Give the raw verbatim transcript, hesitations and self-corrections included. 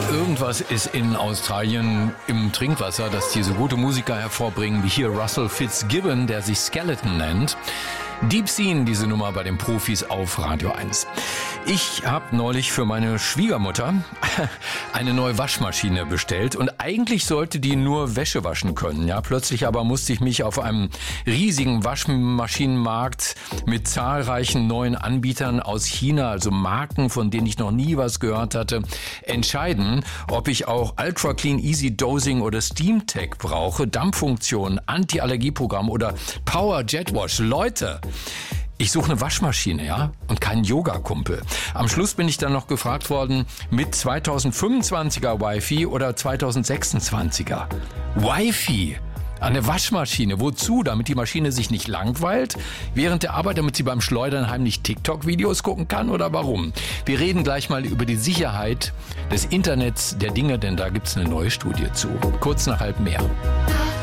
Irgendwas ist in Australien im Trinkwasser, das diese gute Musiker hervorbringen, wie hier Russell Fitzgibbon, der sich Skeleton nennt. Deep Scene, diese Nummer bei den Profis auf Radio eins. Ich habe neulich für meine Schwiegermutter eine neue Waschmaschine bestellt und eigentlich sollte die nur Wäsche waschen können. Ja, plötzlich aber musste ich mich auf einem riesigen Waschmaschinenmarkt mit zahlreichen neuen Anbietern aus China, also Marken, von denen ich noch nie was gehört hatte, entscheiden, ob ich auch Ultra Clean Easy Dosing oder Steam Tech brauche, Dampffunktion, Anti-Allergieprogramm oder Power Jet Wash. Leute, ich suche eine Waschmaschine, ja, und keinen Yoga-Kumpel. Am Schluss bin ich dann noch gefragt worden, mit zweitausendfünfundzwanziger Wi-Fi oder zweitausendsechsundzwanziger. Wi-Fi, eine Waschmaschine. Wozu? Damit die Maschine sich nicht langweilt während der Arbeit, damit sie beim Schleudern heimlich TikTok-Videos gucken kann oder warum? Wir reden gleich mal über die Sicherheit des Internets der Dinge, denn da gibt's eine neue Studie zu. Kurz nach halb mehr.